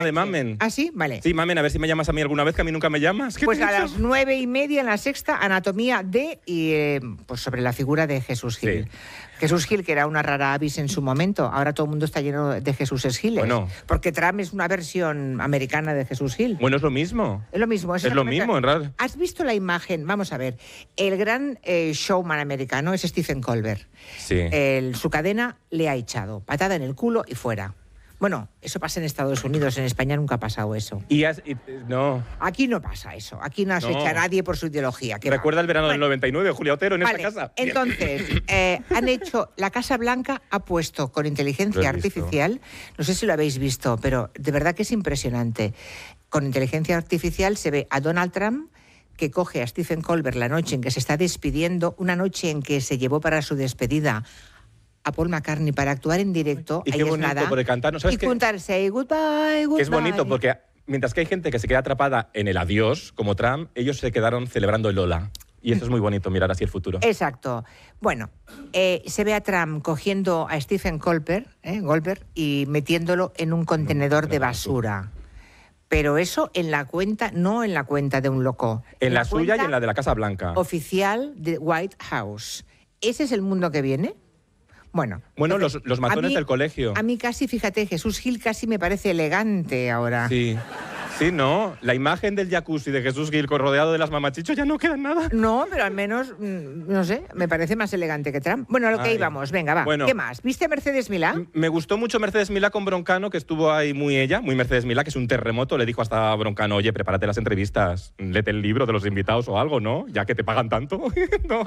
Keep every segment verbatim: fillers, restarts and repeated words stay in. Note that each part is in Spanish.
de Mamen. ¿Ah, sí? Vale. Sí, Mamen, a ver si me llamas a mí alguna vez, que a mí nunca me llamas. ¿Qué Pues te he a dicho? las nueve y media en La Sexta, Anatomía de, y eh, pues sobre la figura de Jesús Gil. Sí. Jesús Gil, que era una rara avis en su momento, ahora todo el mundo está lleno de Jesús Giles. Bueno. Porque Trump es una versión americana de Jesús Gil. Bueno, es lo mismo. Es lo mismo. Es lo mismo, en realidad. ¿Has visto la imagen? Vamos a ver. El gran eh, showman americano es Stephen Colbert. Sí. El, su cadena le ha echado. Patada en el culo y fuera. Bueno, eso pasa en Estados Unidos, en España nunca ha pasado eso. Y, has, y no. Aquí no pasa eso, aquí no se No. echa a nadie por su ideología. ¿Qué Recuerda va? el verano Bueno, del noventa y nueve, Julia Otero, en vale, esta casa. entonces, eh, han hecho, la Casa Blanca ha puesto con Lo inteligencia he visto. artificial, no sé si lo habéis visto, pero de verdad que es impresionante. Con inteligencia artificial se ve a Donald Trump, que coge a Stephen Colbert la noche en que se está despidiendo, una noche en que se llevó para su despedida a Paul McCartney para actuar en directo. Y qué ahí es bonito, nada. porque cantar, ¿no sabes y qué? cantar Say Goodbye, Goodbye. Que es bonito porque mientras que hay gente que se queda atrapada en el adiós, como Trump, ellos se quedaron celebrando el Lola. Y eso es muy bonito, mirar así el futuro. Exacto. Bueno, eh, se ve a Trump cogiendo a Stephen Colbert, eh, Goldberg, y metiéndolo en un contenedor de basura. Pero eso en la cuenta, no en la cuenta de un loco. En la suya y cuenta en la de la Casa Blanca. oficial de White House. ¿Ese es el mundo que viene? Bueno. Bueno, entonces, los, los matones a mí- del colegio. A mí casi, fíjate, Jesús Gil casi me parece elegante ahora. Sí. Sí, no. La imagen del jacuzzi de Jesús Gil rodeado de las mamachichos ya no queda nada. No, pero al menos, mm, no sé, me parece más elegante que Trump. Bueno, a lo que Ay. íbamos, venga, va. Bueno. ¿Qué más? ¿Viste a Mercedes Milá? Me gustó mucho Mercedes Milá con Broncano, que estuvo ahí muy ella, muy Mercedes Milá, que es un terremoto. Le dijo hasta a Broncano, oye, prepárate las entrevistas, léete el libro de los invitados o algo, ¿no? Ya que te pagan tanto. No,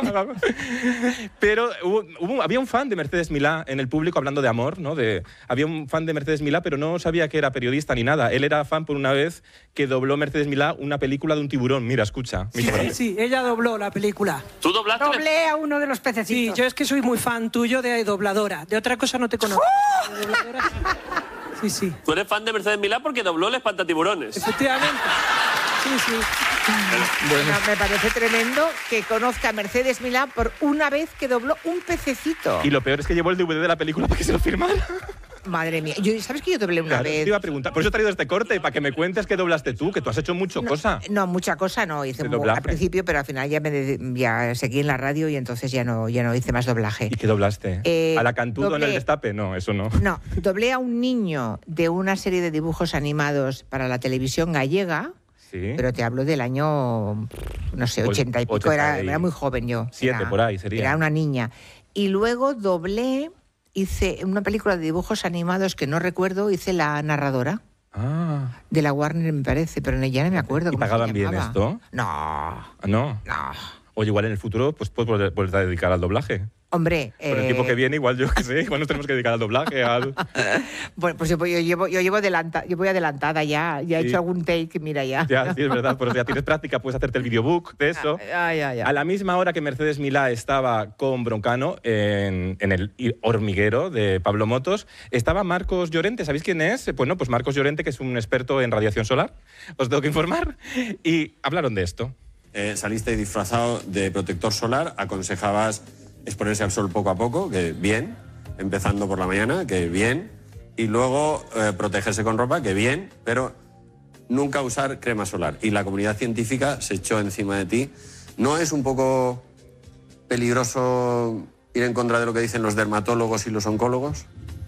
pero hubo- hubo- había un fan de Mercedes Milá en el público hablando de amor, ¿no? De, había un fan de Mercedes Milá, pero no sabía que era periodista ni nada. Él era fan por una vez que dobló Mercedes Milá una película de un tiburón. Mira, escucha. Sí, sí, sí, ella dobló la película. ¿Tú doblaste? Doblé a uno de los Sí, pececitos. yo es que soy muy fan tuyo de dobladora. De otra cosa no te conozco. ¡Oh! De dobladora, sí, sí. Tú eres fan de Mercedes Milá porque dobló el espantatiburones. Efectivamente. Sí, sí. Bueno, me parece tremendo que conozca a Mercedes Milá por una vez que dobló un pececito. Y lo peor es que llevó el D V D de la película para que se lo firmara. Madre mía. Yo, ¿sabes que yo doblé una Claro, vez? te iba a preguntar. Por eso he traído este corte, para que me cuentes qué doblaste tú, que tú has hecho mucho cosa. No, mucha cosa no hice De mu- doblaje. al principio, pero al final ya me de- ya seguí en la radio y entonces ya no ya no hice más doblaje. ¿Y qué doblaste? Eh, ¿A la Cantudo en doblé- el destape? No, eso no. No, doblé a un niño de una serie de dibujos animados para la televisión gallega, Sí. pero te hablo del año, no sé, ochenta y pico, ochenta era, y era muy joven yo. siete, Era- por ahí sería. Era una niña. Y luego doblé, hice una película de dibujos animados que no recuerdo, hice la narradora. Ah, De la Warner, me parece, pero ya no me acuerdo. ¿Y cómo se pagaban bien llamaba. esto? No, no. no. Oye, igual en el futuro pues puedes volver- volverte a dedicar al doblaje. Hombre, Con el eh, tiempo que viene, igual yo qué sé, igual nos tenemos que dedicar al doblaje, al... bueno, pues yo, yo llevo, yo llevo adelanta, yo voy adelantada ya, ya he Sí. hecho algún take, mira ya. Ya, sí, es verdad, pero ya tienes práctica, puedes hacerte el videobook de eso. Ay, ay, ay. A la misma hora que Mercedes Milá estaba con Broncano en, en el hormiguero de Pablo Motos, estaba Marcos Llorente. ¿Sabéis quién es? Bueno, pues Marcos Llorente, que es un experto en radiación solar. Os tengo que informar. Y hablaron de esto. Eh, saliste disfrazado de protector solar, aconsejabas exponerse al sol poco a poco, que bien, empezando por la mañana, que bien, y luego eh, protegerse con ropa, que bien, pero nunca usar crema solar. Y la comunidad científica se echó encima de ti. ¿No es un poco peligroso ir en contra de lo que dicen los dermatólogos y los oncólogos?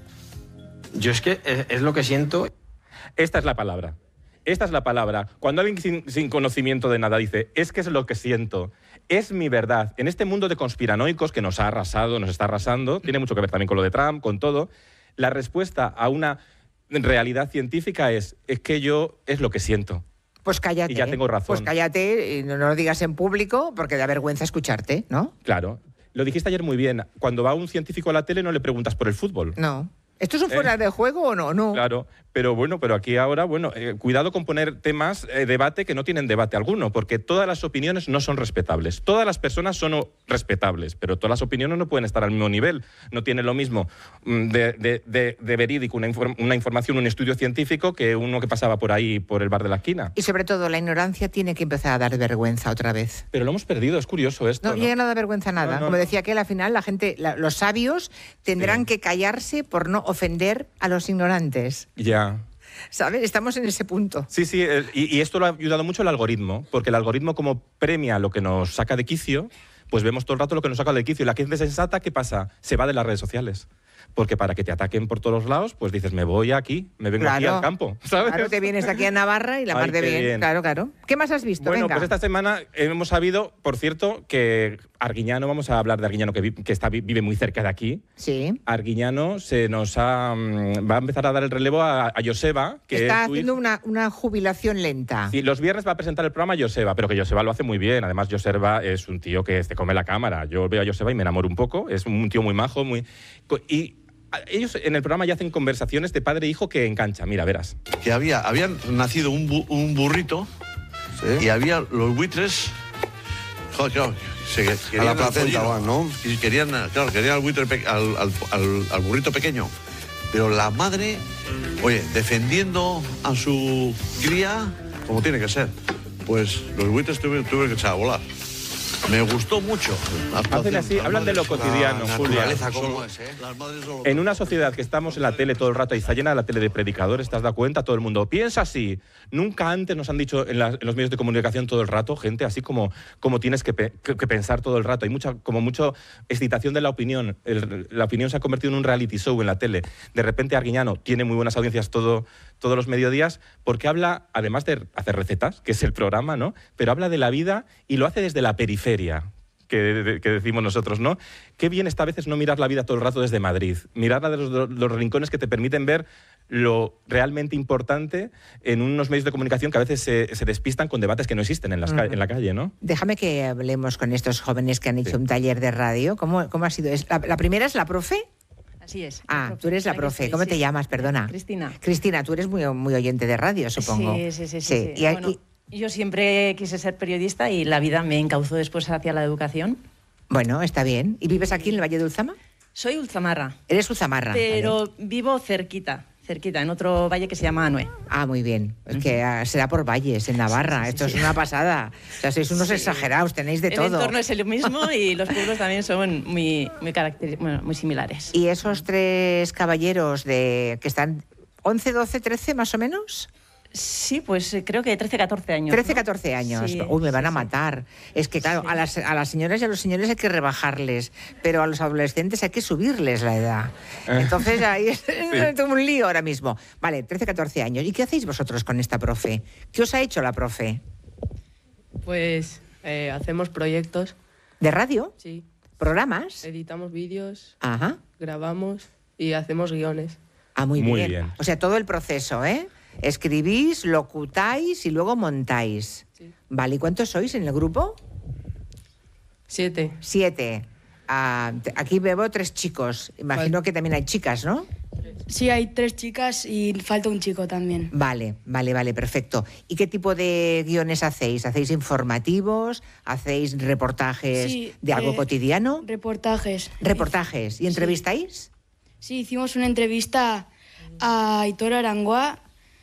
Yo es que es, es lo que siento. Esta es la palabra. Esta es la palabra. Cuando alguien sin, sin conocimiento de nada dice, es que es lo que siento, es mi verdad. En este mundo de conspiranoicos que nos ha arrasado, nos está arrasando, tiene mucho que ver también con lo de Trump, con todo, la respuesta a una realidad científica es, es que yo es lo que siento. Pues cállate. Y ya tengo razón. Pues cállate y no, no lo digas en público porque da vergüenza escucharte, ¿no? Claro. Lo dijiste ayer muy bien. Cuando va un científico a la tele no le preguntas por el fútbol. No. ¿Esto es un fuera Eh, de juego o no? No. Claro, pero bueno, pero aquí ahora, bueno, eh, cuidado con poner temas, eh, debate que no tienen debate alguno, porque todas las opiniones no son respetables. Todas las personas son o- respetables, pero todas las opiniones no pueden estar al mismo nivel. No tiene lo mismo mm, de, de, de, de verídico una, inform- una información, un estudio científico, que uno que pasaba por ahí, por el bar de la esquina. Y sobre todo, la ignorancia tiene que empezar a dar vergüenza otra vez. Pero lo hemos perdido, es curioso esto. No, ¿no? llega a dar vergüenza nada. No, no, Como no. decía que al final la gente, la- los sabios tendrán Sí. que callarse por no ofender a los ignorantes. Ya. ¿Sabes? Estamos en ese punto. Sí, sí, el- y, y esto lo ha ayudado mucho el algoritmo, porque el algoritmo como premia lo que nos saca de quicio, pues vemos todo el rato lo que nos saca de quicio. Y la gente sensata, ¿qué pasa? Se va de las redes sociales. Porque para que te ataquen por todos los lados, pues dices, me voy aquí, me vengo aquí al campo, ¿sabes? Claro, te vienes de aquí a Navarra y la Ay, mar de qué bien. bien. Claro, claro. ¿Qué más has visto? Bueno, Venga. pues esta semana hemos sabido, por cierto, que Arguiñano, vamos a hablar de Arguiñano, que, vi- que está, vive muy cerca de aquí. Sí. Arguiñano se nos ha, mm, va a empezar a dar el relevo a, a Joseba, que Está es su haciendo hijo. una, una jubilación lenta. Sí, los viernes va a presentar el programa Joseba, pero que Joseba lo hace muy bien. Además, Joseba es un tío que se come la cámara. Yo veo a Joseba y me enamoro un poco. Es un tío muy majo, muy... co- Y a- ellos en el programa ya hacen conversaciones de padre e hijo que engancha. Mira, verás. Que había, habían nacido un, bu- un burrito y había los buitres. Joder, claro, se que- querían la al placenta pollino. van, ¿no? Y querían, claro, querían al, buitre pe- al, al- al- al burrito pequeño. Pero la madre, oye, defendiendo a su cría como tiene que ser. Pues los buitres tuvieron, tuvieron que echar a volar. Me gustó mucho. la Hacen actuación. así, Las hablan de lo madres- cotidiano, La Julia. naturaleza cómo Solo- es, ¿eh? las madres solo- En una sociedad que estamos en la tele todo el rato y está llena la tele de predicadores, ¿te has dado cuenta? Todo el mundo piensa así. Nunca antes nos han dicho en, las- en los medios de comunicación todo el rato, gente, así como, como tienes que, pe- que- que pensar todo el rato. Hay mucha, como mucha excitación de la opinión. El- la opinión se ha convertido en un reality show en la tele. De repente Arguiñano tiene muy buenas audiencias todo, todos los mediodías porque habla, además de hacer recetas, que es el programa, ¿no? Pero habla de la vida y lo hace desde la periferia. Que, de- que decimos nosotros, ¿no? Qué bien está a veces no mirar la vida todo el rato desde Madrid, mirarla de los, los rincones que te permiten ver lo realmente importante en unos medios de comunicación que a veces se, se despistan con debates que no existen en, las ca- en la calle, ¿no? Déjame que hablemos con estos jóvenes que han hecho Sí. un taller de radio. ¿Cómo, cómo ha sido? ¿Es la, la primera es la profe? Así es. Ah, la tú eres la Aquí profe. estoy, ¿Cómo sí. te llamas? Perdona. Cristina. Cristina, tú eres muy, muy oyente de radio, supongo. Sí, sí, sí. sí, sí. Y, Bueno, y- yo siempre quise ser periodista y la vida me encauzó después hacia la educación. bueno, está bien. ¿Y vives aquí en el Valle de Ulzama? Soy ultramarra, Eres Ulzamarra. pero vale. vivo cerquita, cerquita, en otro valle que se llama Anué. Ah, muy bien. Es que ah, será por valles, en Navarra. Sí, sí, sí, Esto sí. es una pasada. O sea, sois unos Sí. exagerados, tenéis de el todo. entorno es el mismo y los pueblos también son muy, muy, caracteri- bueno, muy similares. ¿Y esos tres caballeros de que están once, doce, trece más o menos? Sí, pues eh, creo que trece, catorce años. trece, ¿no? catorce años. Sí, Uy, me van sí, a sí. matar. Es que, claro, Sí. a, las, a las señoras y a los señores hay que rebajarles, pero a los adolescentes hay que subirles la edad. Entonces ahí es tengo un lío ahora mismo. Vale, trece, catorce años. ¿Y qué hacéis vosotros con esta profe? ¿Qué os ha hecho la profe? Pues eh, hacemos proyectos, ¿De radio? sí. ¿Programas? Editamos vídeos, Ajá. grabamos y hacemos guiones. Ah, muy, Muy bien. bien. O sea, todo el proceso, ¿eh? Escribís, locutáis y luego montáis. Sí. Vale, ¿y cuántos sois en el grupo? Siete. Siete. Ah, te- aquí veo tres chicos. Imagino Vale. que también hay chicas, ¿no? Sí, hay tres chicas y falta un chico también. Vale, vale, vale, perfecto. ¿Y qué tipo de guiones hacéis? ¿Hacéis informativos? ¿Hacéis reportajes Sí, de algo eh, cotidiano? Reportajes. ¿Reportajes? ¿Y entrevistáis? Sí, hicimos una entrevista a Aitor Arangoa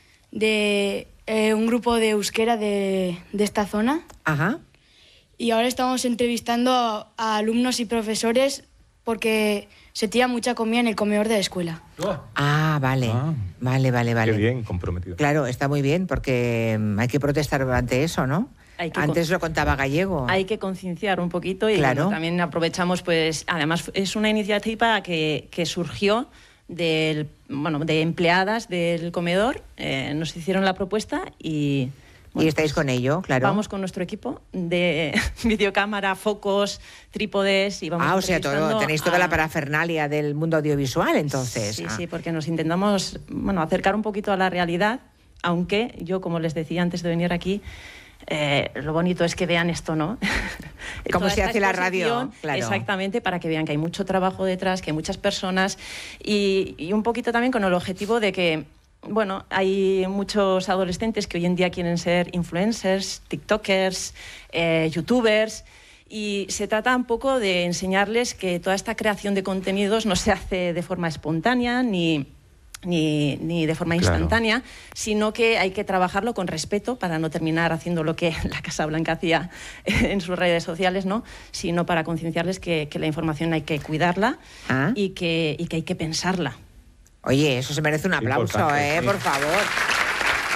de eh, un grupo de euskera de, de esta zona Ajá. y ahora estamos entrevistando a, a alumnos y profesores porque se tira mucha comida en el comedor de la escuela. Ah, vale. Ah. Vale, vale, vale. Qué bien, comprometido. Claro, está muy bien porque mm, hay que protestar ante eso, ¿no? Hay que Antes con- lo contaba Gallego. Hay que concienciar un poquito y Claro. bueno, también aprovechamos, pues, además es una iniciativa que, que surgió del, bueno, de empleadas del comedor, eh, nos hicieron la propuesta y... y estáis con ello, claro. Vamos con nuestro equipo de videocámara, focos, trípodes y vamos Ah, o sea, todo, entrevistando tenéis toda a- la parafernalia del mundo audiovisual, entonces. Sí, Ah. sí, porque nos intentamos, bueno, acercar un poquito a la realidad, aunque yo, como les decía antes de venir aquí, eh, lo bonito es que vean esto, ¿no? Cómo Toda se esta hace la radio, exposición, claro. Exactamente, para que vean que hay mucho trabajo detrás, que hay muchas personas y, y un poquito también con el objetivo de que, bueno, hay muchos adolescentes que hoy en día quieren ser influencers, tiktokers, eh, youtubers. Y se trata un poco de enseñarles que toda esta creación de contenidos no se hace de forma espontánea ni, ni, ni de forma Claro. instantánea, sino que hay que trabajarlo con respeto para no terminar haciendo lo que la Casa Blanca hacía en sus redes sociales, ¿no? Sino para concienciarles que, que la información hay que cuidarla Ah. y, que, y que hay que pensarla. Oye, eso se merece un aplauso, Importante, ¿eh? sí. Por favor.